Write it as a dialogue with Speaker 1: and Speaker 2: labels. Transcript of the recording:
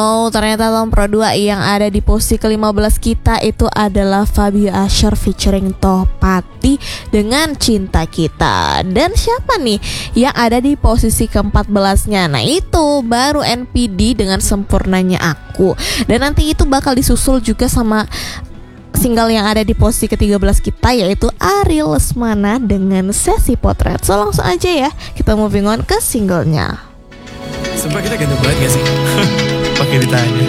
Speaker 1: Oh, ternyata Tom Pro 2 yang ada di posisi ke-15 kita itu adalah Fabio Asher featuring Tohpati dengan Cinta Kita. Dan siapa nih yang ada di posisi ke-14-nya? Nah, itu baru NPD dengan Sempurnanya Aku. Dan nanti itu bakal disusul juga sama single yang ada di posisi ke-13 kita, yaitu Ariel Lesmana dengan Sesi Potret. So langsung aja ya, kita moving on ke singlenya.
Speaker 2: Sumpah kita ganteng banget gak sih? Pakai ditanya.